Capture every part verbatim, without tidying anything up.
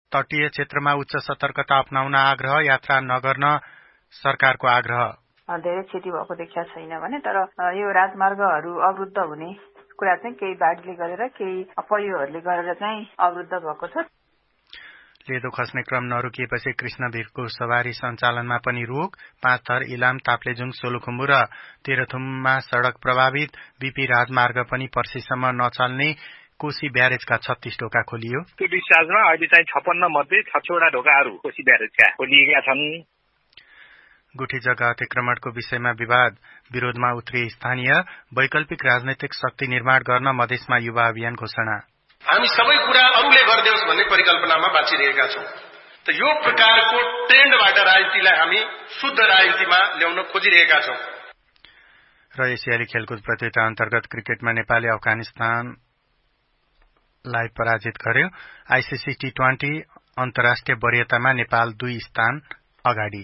तटीय क्षेत्रमा उच्च सतर्कता अपनाउन आग्रह, यात्रा नगर्न सरकारको आग्रह। धेरै क्षति भएको देखिया छैन भने, तर यो राजमार्गहरू अवरुद्ध हुने कुरा चाहिँ केही बाढीले गरेर केही पहिरोहरूले गरेर चाहिँ अवरुद्ध भएको छ। लेदो खस्ने क्रम नरोकिएपछि कृष्णवीरको सवारी सञ्चालनमा पनि रोक। पाँच थर, इलाम, ताप्लेजुङ, सोलुखुम्बु र तेह्रथुममा सड़क प्रभावित। बीपी राजमार्ग पनि पर्सीसम्म नचल्ने। कोशी ब्यारेजका छत्तीस ढोका खोलियो। त्यो डिस्चार्जमा अहिले चाहिँ छप्पन्न मध्ये छवटा ढोकाहरू कोशी ब्यारेजका खोलिएका छन्। गुठी जग्गा अतिक्रमणको विषयमा विवाद, विरोधमा उत्रिए स्थानीय। वैकल्पिक राजनैतिक शक्ति निर्माण गर्न मधेसमा युवा अभियान घोषणा। हामी सबै कुरा अरूले गरिदेऊस् भन्ने परिकल्पनामा बाँचिरहेका छौं। त यो प्रकारको ट्रेन्डबाट राजनीतिलाई हामी शुद्ध राजनीतिमा ल्याउन खोजिरहेका छौं। र एसियाली खेलकुद प्रतियोगिता अन्तर्गत क्रिकेटमा नेपालले अफगानिस्तानलाई पराजित गर्यो। आईसीसी टी ट्वेन्टी अन्तर्राष्ट्रिय वरीयतामा नेपाल दुई स्थान अगाडि।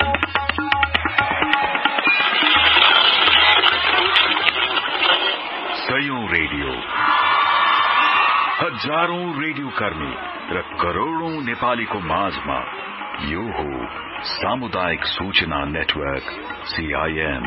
सयौं रेडियो, हजारौं रेडियो कर्मी र करोड़ौं नेपालीको माझमा यो हो सामुदायिक सूचना नेटवर्क सीआईएन।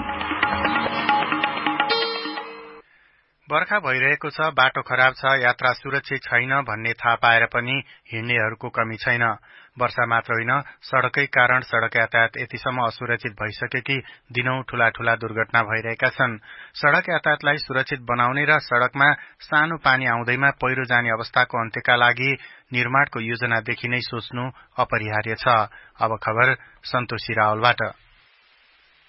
बर्खा भइरहेको छ, बाटो खराब छ, यात्रा सुरक्षित छैन भन्ने थाहा पाएर पनि हिँड्नेहरूको कमी छैन। वर्षा मात्र होइन, सड़कै कारण सड़क यातायात यतिसम्म असुरक्षित भइसक्यो कि दिनौं ठूला ठूला दुर्घटना भइरहेका छन्। सड़क यातायातलाई सुरक्षित बनाउने र सड़कमा सानो पानी आउँदैमा पहिरो जाने अवस्थाको अन्त्यका लागि निर्माणको योजनादेखि नै सोच्नु अपरिहार्य छ। अब खबर सन्तोषी रावलबाट।